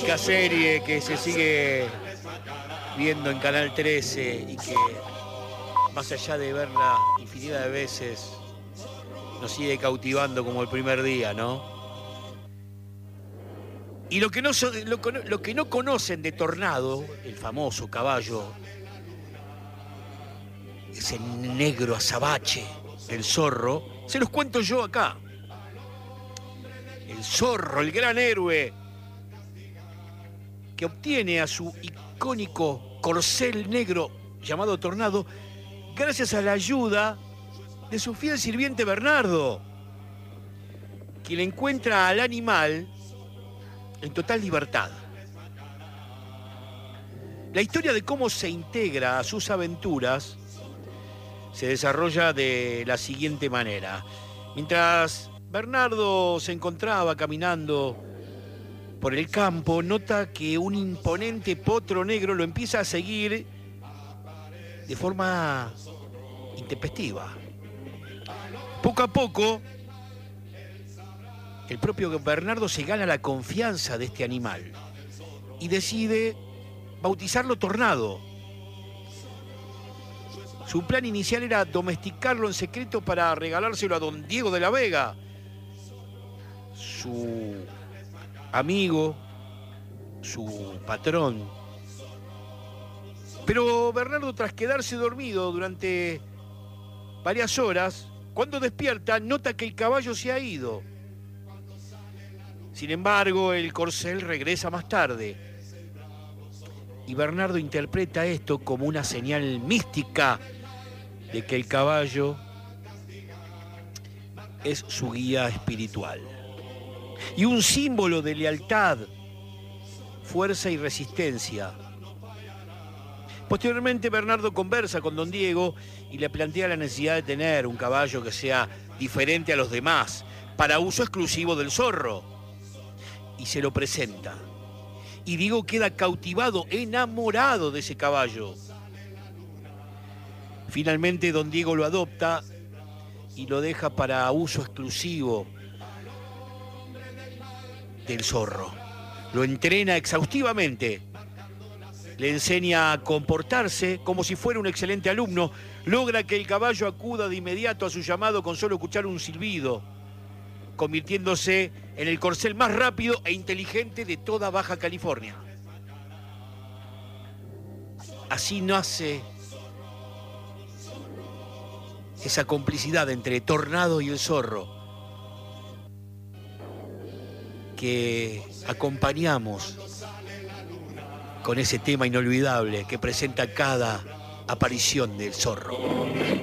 mítica serie que se sigue viendo en Canal 13 y que, más allá de verla infinidad de veces, nos sigue cautivando como el primer día, ¿no? Y lo que no conocen de Tornado, el famoso caballo, ese negro azabache, el zorro, se los cuento yo acá. El zorro, el gran héroe, que obtiene a su icónico corcel negro llamado Tornado gracias a la ayuda de su fiel sirviente Bernardo, quien encuentra al animal en total libertad. La historia de cómo se integra a sus aventuras se desarrolla de la siguiente manera. Mientras Bernardo se encontraba caminando por el campo, nota que un imponente potro negro lo empieza a seguir de forma intempestiva. Poco a poco, el propio Bernardo se gana la confianza de este animal y decide bautizarlo Tornado. Su plan inicial era domesticarlo en secreto para regalárselo a don Diego de la Vega, su amigo, su patrón. Pero Bernardo, tras quedarse dormido durante varias horas, cuando despierta, nota que el caballo se ha ido. Sin embargo, el corcel regresa más tarde. Y Bernardo interpreta esto como una señal mística de que el caballo es su guía espiritual. Y un símbolo de lealtad, fuerza y resistencia. Posteriormente, Bernardo conversa con don Diego y le plantea la necesidad de tener un caballo que sea diferente a los demás, para uso exclusivo del zorro. Y se lo presenta. Y Diego queda cautivado, enamorado de ese caballo. Finalmente, don Diego lo adopta y lo deja para uso exclusivo del zorro. Lo entrena exhaustivamente. Le enseña a comportarse como si fuera un excelente alumno. Logra que el caballo acuda de inmediato a su llamado con solo escuchar un silbido, convirtiéndose en el corcel más rápido e inteligente de toda Baja California. Así nace esa complicidad entre Tornado y el zorro, que acompañamos con ese tema inolvidable que presenta cada aparición del zorro.